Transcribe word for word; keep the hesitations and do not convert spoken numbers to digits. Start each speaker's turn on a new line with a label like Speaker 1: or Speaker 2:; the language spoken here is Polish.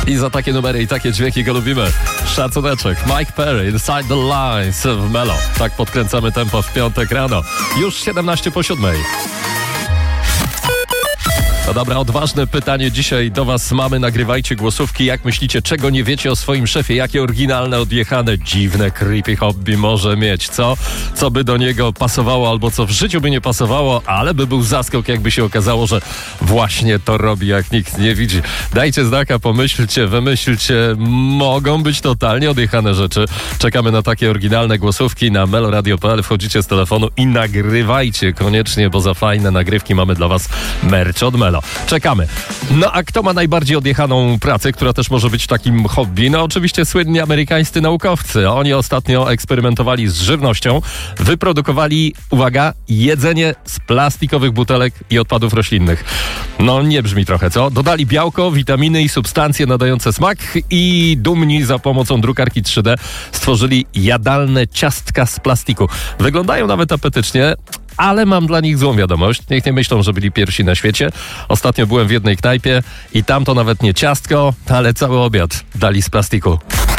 Speaker 1: I za takie numery i takie dźwięki go lubimy. Szacuneczek. Mike Perry, Inside the Lines w Melo. Tak podkręcamy tempo w piątek rano. Już siedemnaście po siódmej. No dobra, odważne pytanie dzisiaj do was mamy. Nagrywajcie głosówki. Jak myślicie, czego nie wiecie o swoim szefie? Jakie oryginalne, odjechane, dziwne, creepy hobby może mieć? Co? Co by do niego pasowało albo co w życiu by nie pasowało, ale by był zaskok, jakby się okazało, że właśnie to robi, jak nikt nie widzi. Dajcie znaka, pomyślcie, wymyślcie. Mogą być totalnie odjechane rzeczy. Czekamy na takie oryginalne głosówki na meloradio kropka p l. Wchodzicie z telefonu i nagrywajcie koniecznie, bo za fajne nagrywki mamy dla was merch od Melo. Czekamy. No a kto ma najbardziej odjechaną pracę, która też może być takim hobby? No oczywiście słynni amerykańscy naukowcy. Oni ostatnio eksperymentowali z żywnością. Wyprodukowali, uwaga, jedzenie z plastikowych butelek i odpadów roślinnych. No nie brzmi trochę, co? Dodali białko, witaminy i substancje nadające smak i dumni za pomocą drukarki trzy D stworzyli jadalne ciastka z plastiku. Wyglądają nawet apetycznie, ale mam dla nich złą wiadomość. Niech nie myślą, że byli pierwsi na świecie. Ostatnio byłem w jednej knajpie i tam to nawet nie ciastko, ale cały obiad dali z plastiku.